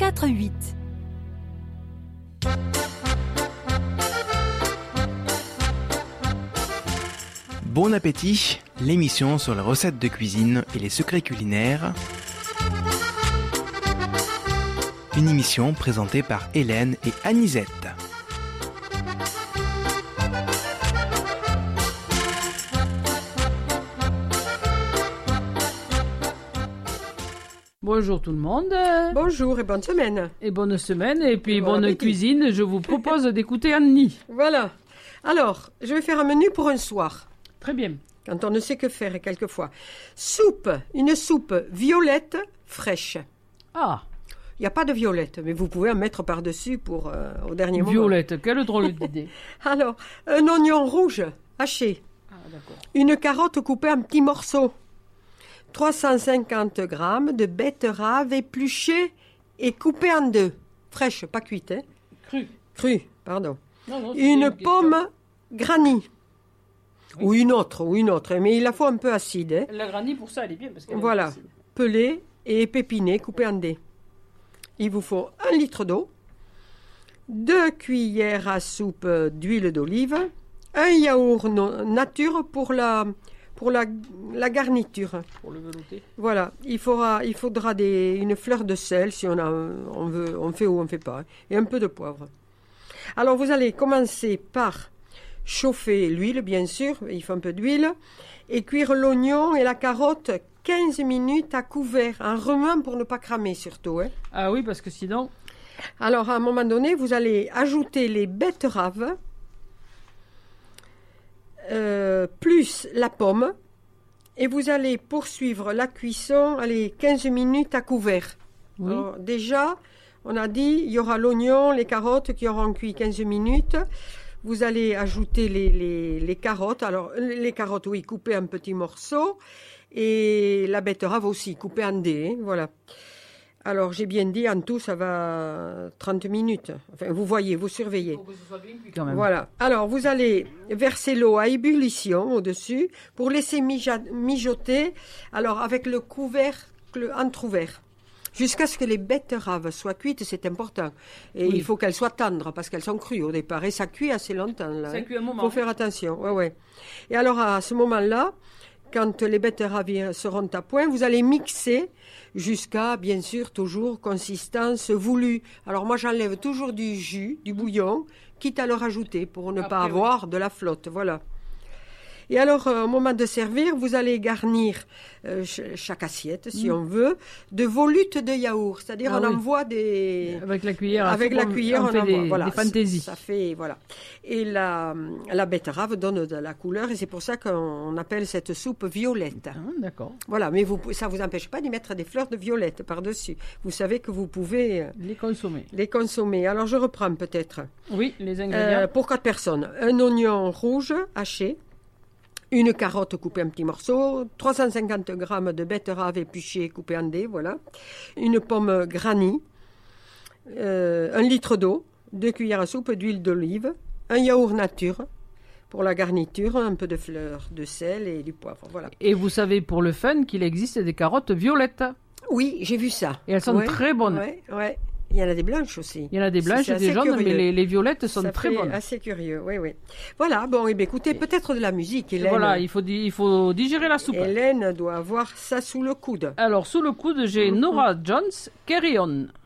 104.8. Bon appétit, l'émission sur les recettes de cuisine et les secrets culinaires. Une émission présentée par Hélène et Anisette. Bonjour tout le monde. Bonjour et bonne semaine. Et bonne semaine et puis Bon bonne appétit. cuisine. Je vous propose d'écouter Annie. Voilà. Alors, je vais faire un menu pour un soir, Très bien. quand on ne sait que faire quelquefois. Une soupe violette fraîche. Ah, Il n'y a pas de violette, mais vous pouvez en mettre par-dessus pour au dernier moment. Violette, quelle drôle d'idée. Alors, un oignon rouge haché, Ah, d'accord. une carotte coupée en petits morceaux, 350 grammes de betterave épluchée et coupée en deux. Fraîche, pas cuite, hein. Cru. Pardon. Non, c'était Une question. pomme granny. Ou une autre, mais il la faut un peu acide. Hein. La granny pour ça, elle est bien parce qu'elle est Voilà, facile. pelée et épépinée, coupée en dés. Il vous faut 1 litre d'eau, 2 cuillères à soupe d'huile d'olive, un yaourt nature pour la garniture. Pour le velouté. Voilà, il faudra une fleur de sel si on veut, on fait ou on ne fait pas, hein, et un peu de poivre. Alors vous allez commencer par chauffer l'huile, bien sûr, il faut un peu d'huile, et cuire l'oignon et la carotte 15 minutes à couvert, en remuant pour ne pas cramer surtout. Hein. Ah oui, parce que sinon... Alors à un moment donné, vous allez ajouter les betteraves, plus la pomme, et vous allez poursuivre la cuisson, 15 minutes à couvert. Oui. Alors, déjà, on a dit, il y aura l'oignon, les carottes qui auront cuit 15 minutes. Vous allez ajouter les carottes. Alors, les carottes, oui, coupées en petits morceaux. Et la betterave aussi, coupée en dés. Hein, voilà. Alors, j'ai bien dit, en tout, ça va 30 minutes. Enfin, vous voyez, vous surveillez. Faut que ce soit bien cuit quand même. Voilà. Alors, vous allez verser l'eau à ébullition au-dessus pour laisser mijoter. Alors, avec le couvercle entrouvert. Jusqu'à ce que les betteraves soient cuites, c'est important. Et Oui. il faut qu'elles soient tendres parce qu'elles sont crues au départ. Et ça cuit assez longtemps. Là, Ça cuit un moment. faut faire attention. Ouais. Et alors, à ce moment-là, quand les betteraves seront à point, vous allez mixer jusqu'à, bien sûr, toujours consistance voulue. Alors moi, j'enlève toujours du jus, du bouillon, quitte à le rajouter pour ne pas Après, oui. avoir de la flotte. Voilà. Et alors, au moment de servir, vous allez garnir chaque assiette, si on veut, de volutes de yaourt. C'est-à-dire, Ah on oui. envoie des... Avec la cuillère. Avec la cuillère, on fait envoie. des, Voilà. des fantaisies. Ça fait, voilà. Et la betterave donne de la couleur, et c'est pour ça qu'on appelle cette soupe violette. Ah, d'accord. Voilà, mais ça ne vous empêche pas d'y mettre des fleurs de violette par-dessus. Vous savez que vous pouvez Les consommer. les consommer. Alors, je reprends peut-être. Oui, les ingrédients. Pour 4 personnes, un oignon rouge haché, une carotte coupée en petits morceaux, 350 grammes de betterave épluchée coupée en dés, voilà. Une pomme granny, 1 litre d'eau, 2 cuillères à soupe d'huile d'olive, un yaourt nature pour la garniture, un peu de fleur de sel et du poivre, voilà. Et vous savez pour le fun qu'il existe des carottes violettes. Oui, j'ai vu ça. Et elles sont très bonnes. Ouais. Il y en a des blanches aussi. Il y en a des blanches C'est et des assez jaunes, curieux. mais les violettes sont Ça très fait bonnes. assez curieux, oui. Voilà, bon, eh bien, écoutez, peut-être de la musique, Hélène. Voilà, il faut digérer la soupe. Hélène doit avoir ça sous le coude. Alors, sous le coude, j'ai Nora Jones, Carry On.